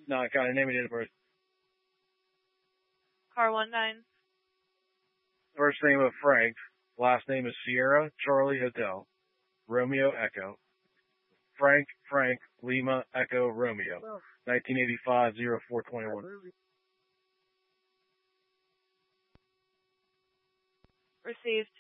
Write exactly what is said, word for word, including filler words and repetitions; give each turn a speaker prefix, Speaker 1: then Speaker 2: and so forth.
Speaker 1: No, I got a name and date of birth.
Speaker 2: Car one nine.
Speaker 1: First name of Frank. Last name is Sierra Charlie Hotel. Romeo Echo. Frank Frank Lima Echo Romeo. nineteen eighty-five oh four twenty-one.
Speaker 2: Received.